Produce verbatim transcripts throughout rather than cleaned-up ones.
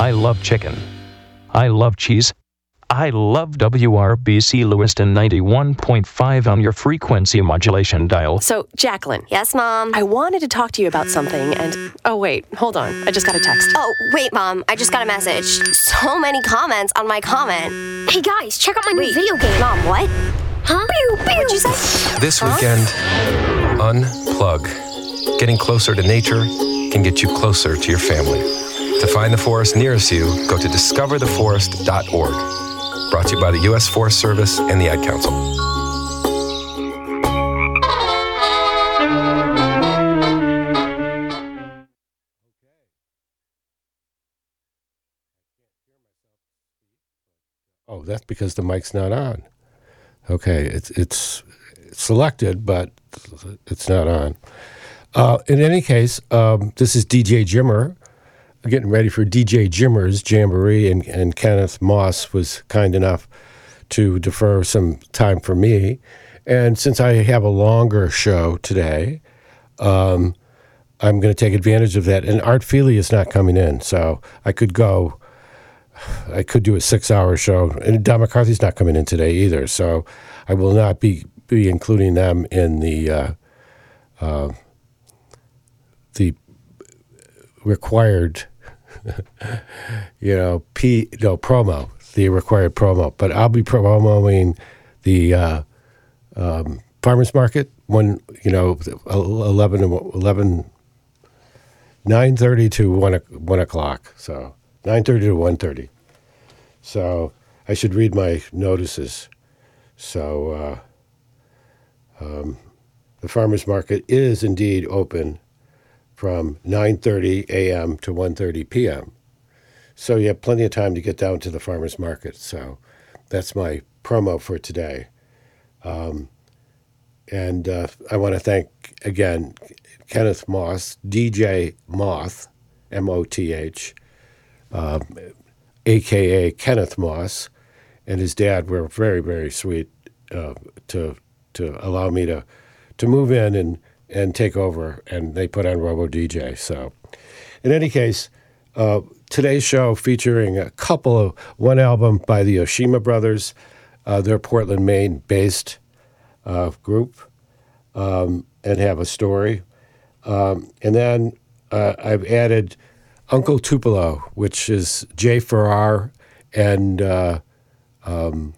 I love chicken. I love cheese. I love W R B C Lewiston ninety-one point five on your frequency modulation dial. So, Jacqueline. Yes, Mom? I wanted to talk to you about something, and... Oh, wait. Hold on. I just got a text. Oh, wait, Mom. I just got a message. So many comments on my comment. Hey, guys, check out my new Wait, video game. Mom, what? Huh? Pew, pew. What'd you say? This Huh? weekend, unplug. Getting closer to nature can get you closer to your family. To find the forest nearest you, go to discover the forest dot org. Brought to you by the U S Forest Service and the Ad Council. Oh, that's because the mic's not on. Okay, it's it's selected, but it's not on. Uh, in any case, um, this is D J Jimmer. Getting ready for D J Jimmer's Jamboree, and, and Kenneth Moss was kind enough to defer some time for me. And since I have a longer show today, um, I'm going to take advantage of that. And Art Feely is not coming in, so I could go, I could do a six-hour show. And Don McCarthy's not coming in today either, so I will not be, be including them in the uh, uh, the required you know, P no promo, the required promo. But I'll be promoting the uh, um, farmers market when you know eleven eleven nine thirty to one one o'clock. So nine thirty to one thirty. So I should read my notices. So uh, um, the farmers market is indeed open from nine thirty a.m. to one thirty p.m. So you have plenty of time to get down to the farmer's market. So that's my promo for today. Um, and uh, I want to thank, again, Kenneth Moss, D J Moth, M O T H, um, a k a. Kenneth Moss, and his dad were very, very sweet uh, to to allow me to, to move in and and take over, and they put on Robo D J. So, in any case, uh, today's show featuring a couple of, one album by the Oshima Brothers, uh, they're Portland, Maine-based uh, group, um, and have a story. Um, and then uh, I've added Uncle Tupelo, which is Jay Farrar and uh, um,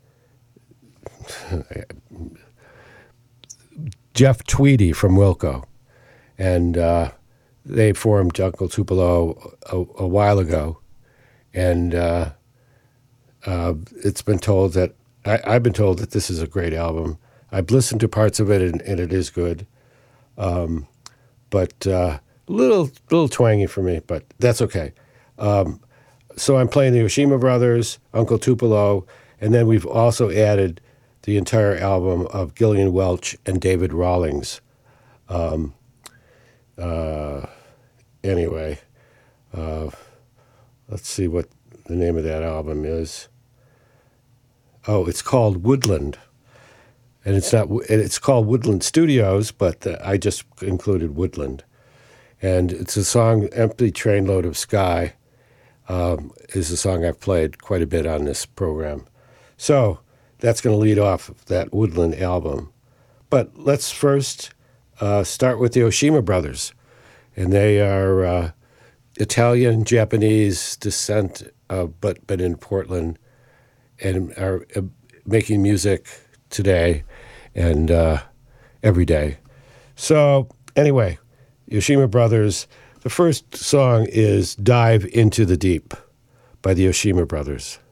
Jeff Tweedy from Wilco, and uh, they formed Uncle Tupelo a, a while ago, and uh, uh, it's been told that I, I've been told that this is a great album. I've listened to parts of it, and, and it is good, um, but uh, a little little twangy for me, but that's okay. Um, so I'm playing the Oshima Brothers, Uncle Tupelo, and then we've also added the entire album of Gillian Welch and David Rawlings. Um, uh, anyway, uh, let's see what the name of that album is. Oh, it's called Woodland. And it's not. It's called Woodland Studios, but uh, I just included Woodland. And it's a song, Empty Trainload of Sky, um, is a song I've played quite a bit on this program. So that's going to lead off that Woodland album. But let's first uh, start with the Oshima Brothers. And they are uh, Italian, Japanese descent, uh, but, but in Portland, and are uh, making music today and uh, every day. So anyway, Oshima Brothers, the first song is Dive Into the Deep by the Oshima Brothers.